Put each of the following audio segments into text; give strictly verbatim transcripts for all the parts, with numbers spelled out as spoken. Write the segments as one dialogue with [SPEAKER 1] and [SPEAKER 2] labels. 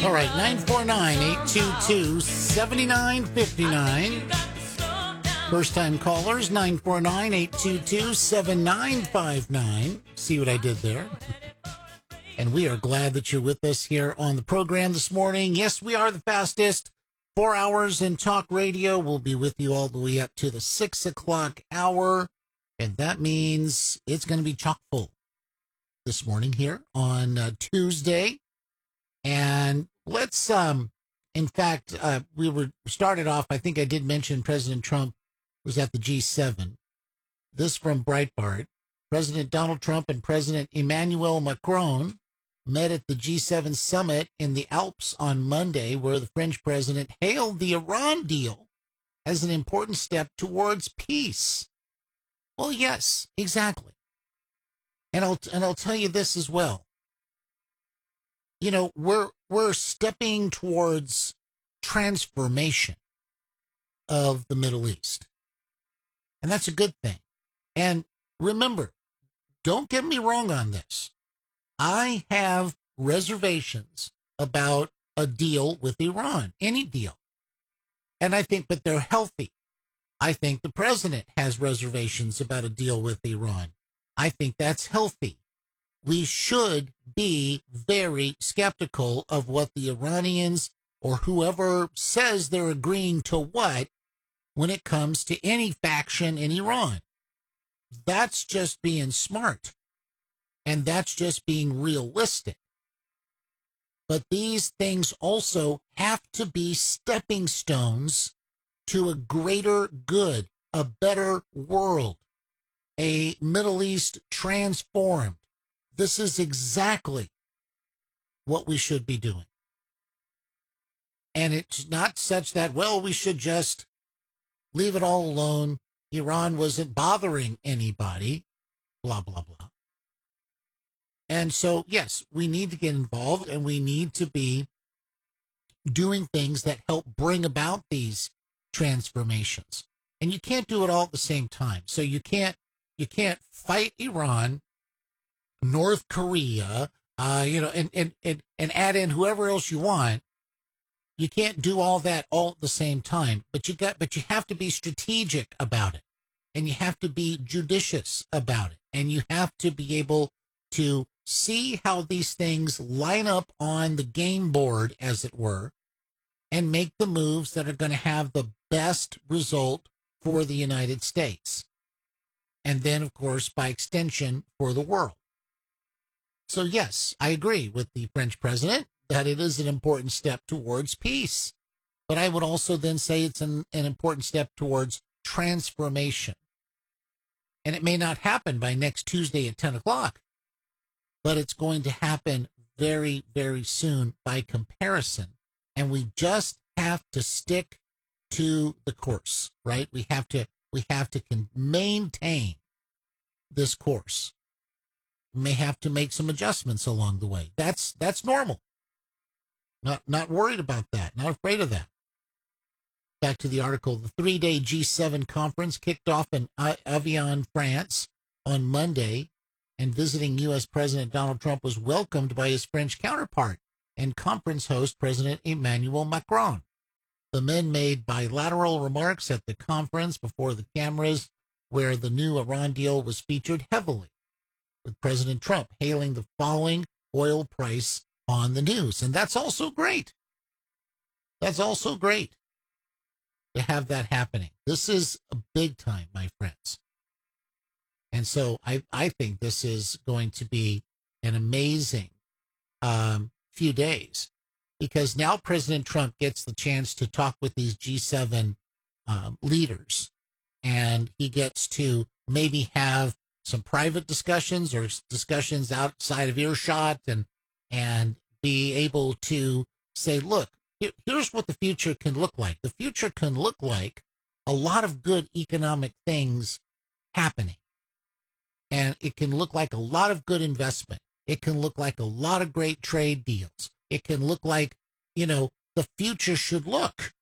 [SPEAKER 1] All right, nine four nine, eight two two, seven nine five nine. First-time callers, nine four nine, eight two two, seven nine five nine. See what I did there? And we are glad that you're with us here on the program this morning. Yes, we are the fastest. Four hours in talk radio. We'll be with you all the way up to the six o'clock hour. And that means it's going to be chock full this morning here on uh, Tuesday. And let's, um, in fact, uh, we were started off, I think I did mention President Trump was at the G seven. This from Breitbart. President Donald Trump and President Emmanuel Macron met at the G seven summit in the Alps on Monday, where the French president hailed the Iran deal as an important step towards peace. Well, yes, exactly. And I'll, and I'll tell you this as well. You know, we're, we're stepping towards transformation of the Middle East. And that's a good thing. And remember, don't get me wrong on this. I have reservations about a deal with Iran, any deal. And I think, but they're healthy. I think the president has reservations about a deal with Iran. I think that's healthy. We should be very skeptical of what the Iranians or whoever says they're agreeing to what when it comes to any faction in Iran. That's just being smart. And that's just being realistic. But these things also have to be stepping stones to a greater good, a better world, a Middle East transformed. This is exactly what we should be doing. And it's not such that, well, we should just leave it all alone. Iran wasn't bothering anybody, blah, blah, blah. And so, yes, we need to get involved and we need to be doing things that help bring about these transformations. And you can't do it all at the same time. So you can't, you can't fight Iran, North Korea, uh, you know, and, and, and, and add in whoever else you want. You can't do all that all at the same time, but you got, but you have to be strategic about it, and you have to be judicious about it, and you have to be able to see how these things line up on the game board, as it were, and make the moves that are going to have the best result for the United States. And then, of course, by extension, for the world. So, yes, I agree with the French president that it is an important step towards peace. But I would also then say it's an, an important step towards transformation. And it may not happen by next Tuesday at ten o'clock, but it's going to happen very, very soon by comparison. And we just have to stick to the course, right? We have to, we have to con- maintain this course. We may have to make some adjustments along the way. That's, that's normal. Not, not worried about that. Not afraid of that. Back to the article. The three-day G seven conference kicked off in Avignon, France on Monday, and visiting U S President Donald Trump was welcomed by his French counterpart and conference host President Emmanuel Macron. The men made bilateral remarks at the conference before the cameras, where the new Iran deal was featured heavily, with President Trump hailing the falling oil price on the news. And that's also great. That's also great to have that happening. This is a big time, my friends. And so I, I think this is going to be an amazing um, few days, because now President Trump gets the chance to talk with these G seven um, leaders, and he gets to maybe have some private discussions or discussions outside of earshot, and and be able to say, look, here, here's what the future can look like. The future can look like a lot of good economic things happening. And it can look like a lot of good investment. It can look like a lot of great trade deals. It can look like, you know, the future should look.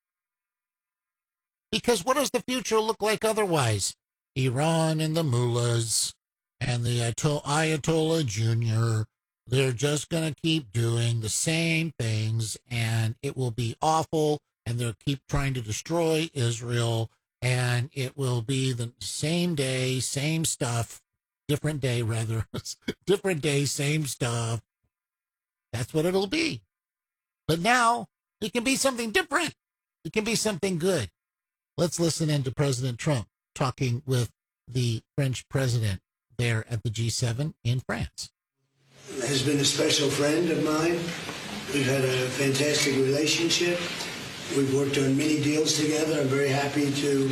[SPEAKER 1] Because what does the future look like otherwise? Iran and the mullahs and the Ayatollah Junior, They're just going to keep doing the same things, and it will be awful, and they'll keep trying to destroy Israel, and it will be the same day, same stuff, different day, rather, different day, same stuff. That's what it'll be. But now it can be something different. It can be something good. Let's listen in to President Trump talking with the French president there at the G seven in France.
[SPEAKER 2] Has been a special friend of mine. We've had a fantastic relationship. We've worked on many deals together. I'm very happy to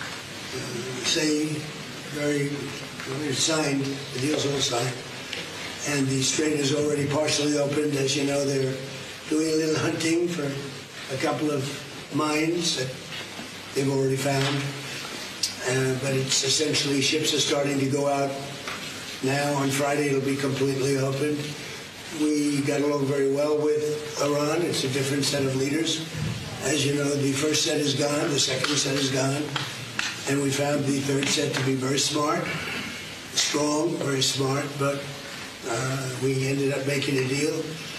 [SPEAKER 2] uh, say, very, very signed, the deal's all signed. And the strait is already partially opened. As you know, they're doing a little hunting for a couple of mines that they've already found. Uh, but it's essentially, ships are starting to go out now. On Friday, it'll be completely open. We got along very well with Iran. It's a different set of leaders. As you know, the first set is gone, the second set is gone, and we found the third set to be very smart, strong, very smart, but uh, we ended up making a deal.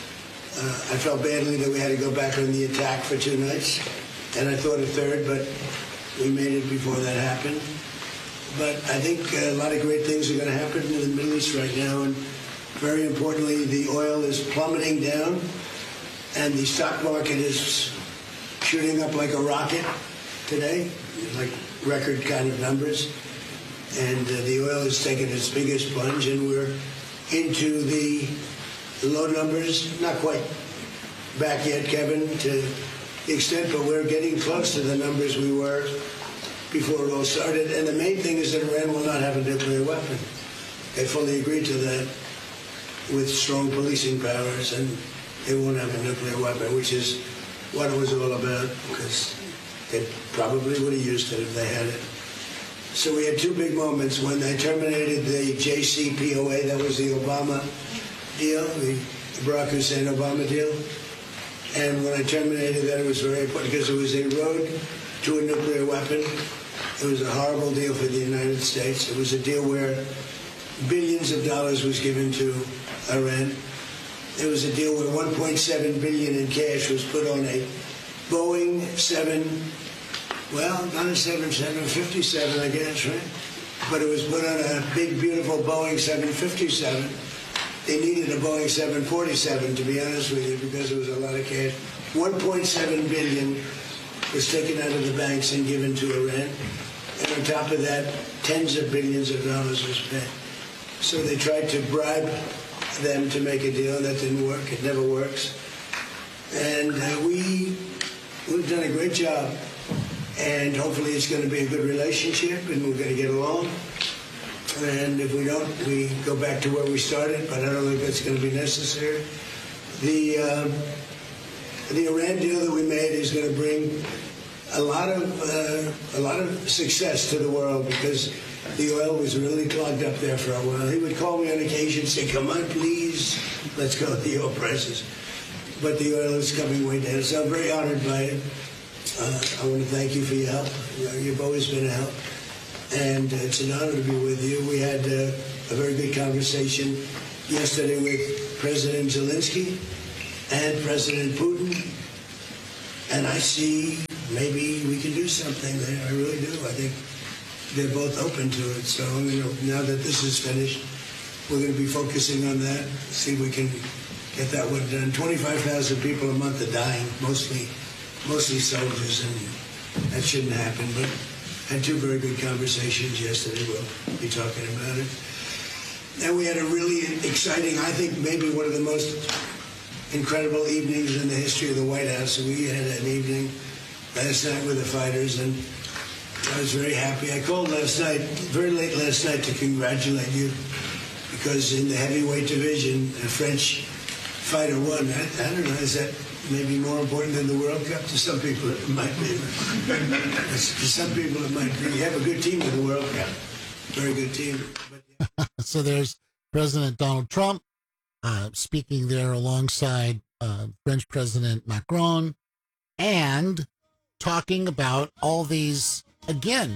[SPEAKER 2] Uh, I felt badly that we had to go back on the attack for two nights, and I thought a third, but we made it before that happened. But I think a lot of great things are going to happen in the Middle East right now, and very importantly, the oil is plummeting down, and the stock market is shooting up like a rocket today, like record kind of numbers. And uh, the oil is taking its biggest plunge, and we're into the low numbers, not quite back yet, Kevin, to the extent, but we're getting close to the numbers we were before it all started. And the main thing is that Iran will not have a nuclear weapon. They fully agreed to that with strong policing powers, and they won't have a nuclear weapon, which is what it was all about, because they probably would have used it if they had it. So we had two big moments. When they terminated the J C P O A, that was the Obama deal, the Barack Hussein Obama deal. And when I terminated that, it was very important because it was a road to a nuclear weapon. It was a horrible deal for the United States. It was a deal where billions of dollars was given to Iran. It was a deal where one point seven billion dollars in cash was put on a Boeing seven, well, not a seven fifty-seven, I guess, right? But it was put on a big, beautiful Boeing seven fifty-seven. They needed a Boeing seven forty-seven, to be honest with you, because there was a lot of cash. one point seven billion dollars was taken out of the banks and given to Iran. And on top of that, tens of billions of dollars was spent. So they tried to bribe them to make a deal, and that didn't work. It never works. And uh, we, we've done a great job. And hopefully it's going to be a good relationship, and we're going to get along. And if we don't, we go back to where we started, but I don't think that's going to be necessary. The, um, the Iran deal that we made is going to bring a lot of uh, a lot of success to the world, because the oil was really clogged up there for a while. He would call me on occasion and say, come on, please, let's go with the oil prices. But the oil is coming way down, so I'm very honored by it. Uh, I want to thank you for your help. You know, you've always been a help. And uh, it's an honor to be with you. We had uh, a very good conversation yesterday with President Zelensky and President Putin. And I see maybe we can do something there. I really do. I think they're both open to it. So you know, now that this is finished, we're going to be focusing on that, see if we can get that one done. twenty-five thousand people a month are dying, mostly mostly soldiers, and that shouldn't happen. But I had two very good conversations yesterday. We'll be talking about it. And we had a really exciting, I think maybe one of the most incredible evenings in the history of the White House. We had an evening last night with the fighters, and I was very happy. I called last night, very late last night, to congratulate you, because in the heavyweight division, a French fighter won. I, I don't know, is that maybe more important than the World Cup? To some people it might be. To some people it might be. You have a good team in the World Cup. Very good team. But, yeah.
[SPEAKER 1] So there's President Donald Trump uh, speaking there alongside uh, French President Macron, and talking about all these, again,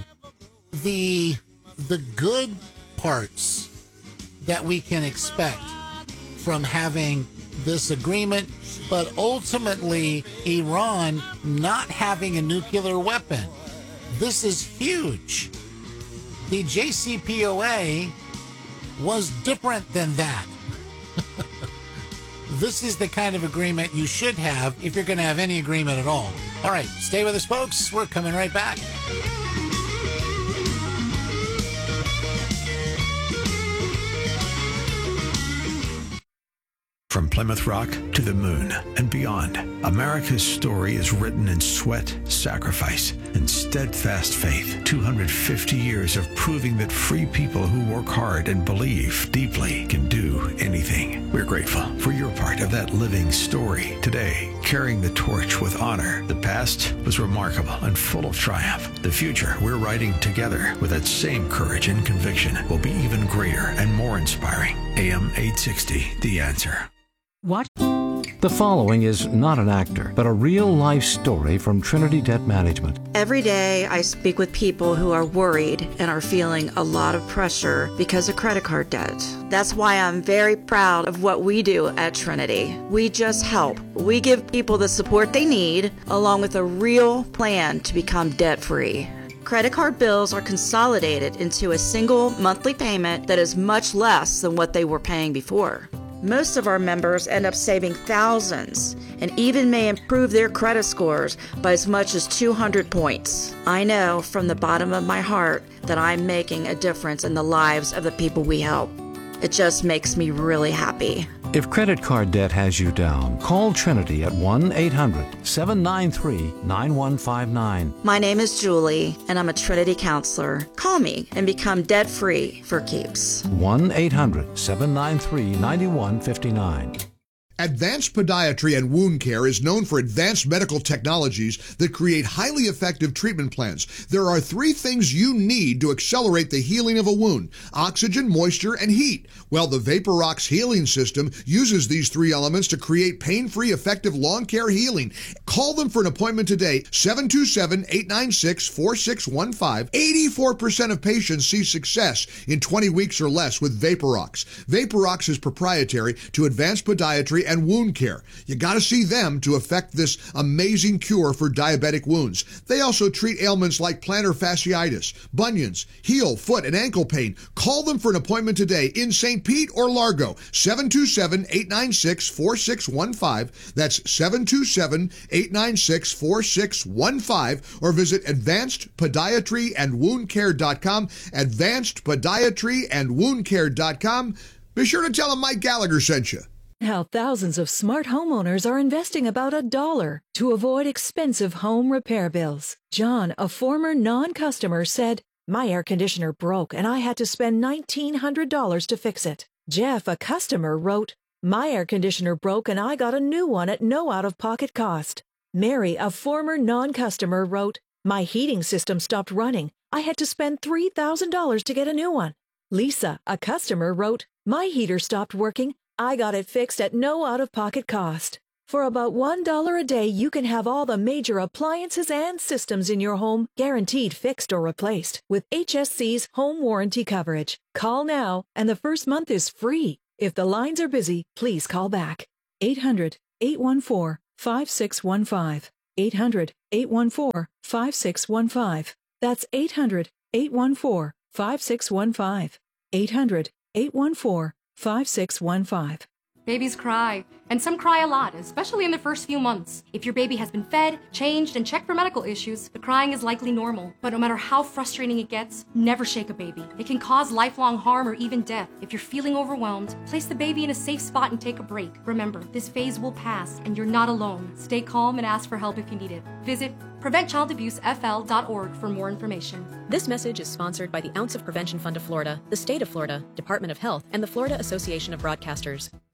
[SPEAKER 1] the the good parts that we can expect from having this agreement, but ultimately Iran not having a nuclear weapon. This is huge. The J C P O A was different than that. This is the kind of agreement you should have if you're going to have any agreement at all. All right, stay with us, folks. We're coming right back.
[SPEAKER 3] From Plymouth Rock to the moon and beyond, America's story is written in sweat, sacrifice, and steadfast faith. two hundred fifty years of proving that free people who work hard and believe deeply can do anything. We're grateful for your part of that living story today, carrying the torch with honor. The past was remarkable and full of triumph. The future we're writing together with that same courage and conviction will be even greater and more inspiring. A M eight sixty, The Answer.
[SPEAKER 4] What? The following is not an actor, but a real-life story from Trinity Debt Management.
[SPEAKER 5] Every day I speak with people who are worried and are feeling a lot of pressure because of credit card debt. That's why I'm very proud of what we do at Trinity. We just help. We give people the support they need, along with a real plan to become debt-free. Credit card bills are consolidated into a single monthly payment that is much less than what they were paying before. Most of our members end up saving thousands and even may improve their credit scores by as much as two hundred points. I know from the bottom of my heart that I'm making a difference in the lives of the people we help. It just makes me really happy.
[SPEAKER 4] If credit card debt has you down, call Trinity at one eight hundred seven nine three nine one five nine.
[SPEAKER 5] My name is Julie, and I'm a Trinity counselor. Call me and become debt-free for keeps.
[SPEAKER 4] one eight hundred seven nine three nine one five nine.
[SPEAKER 6] Advanced Podiatry and Wound Care is known for advanced medical technologies that create highly effective treatment plans. There are three things you need to accelerate the healing of a wound: oxygen, moisture, and heat. Well, the VaporRox healing system uses these three elements to create pain-free, effective lawn care healing. Call them for an appointment today, seven two seven, eight nine six, four six one five. eighty-four percent of patients see success in twenty weeks or less with VaporRox. VaporRox is proprietary to Advanced Podiatry and Wound Care. You got to see them to effect this amazing cure for diabetic wounds. They also treat ailments like plantar fasciitis, bunions, heel, foot, and ankle pain. Call them for an appointment today in Saint Pete or Largo, seven two seven, eight nine six, four six one five. That's seven two seven, eight nine six, four six one five, or visit advanced podiatry and wound care dot com, advanced podiatry and wound care dot com. Be sure to tell them Mike Gallagher sent you.
[SPEAKER 7] How thousands of smart homeowners are investing about a dollar to avoid expensive home repair bills. John, a former non-customer, said, "My air conditioner broke and I had to spend nineteen hundred dollars to fix it." Jeff, a customer, wrote, "My air conditioner broke and I got a new one at no out-of-pocket cost." Mary, a former non-customer, wrote, "My heating system stopped running. I had to spend three thousand dollars to get a new one." Lisa, a customer, wrote, "My heater stopped working. I got it fixed at no out-of-pocket cost." For about one dollar a day, you can have all the major appliances and systems in your home guaranteed fixed or replaced with H S C's home warranty coverage. Call now, and the first month is free. If the lines are busy, please call back. eight hundred, eight one four, five six one five. eight hundred, eight one four, five six one five. That's eight hundred, eight one four, five six one five. eight hundred, eight one four, five six one five.
[SPEAKER 8] Babies cry, and some cry a lot, especially in the first few months. If your baby has been fed, changed, and checked for medical issues, the crying is likely normal. But no matter how frustrating it gets, never shake a baby. It can cause lifelong harm or even death. If you're feeling overwhelmed, place the baby in a safe spot and take a break. Remember, this phase will pass, and you're not alone. Stay calm and ask for help if you need it. Visit prevent child abuse f l dot org for more information.
[SPEAKER 9] This message is sponsored by the Ounce of Prevention Fund of Florida, the State of Florida, Department of Health, and the Florida Association of Broadcasters.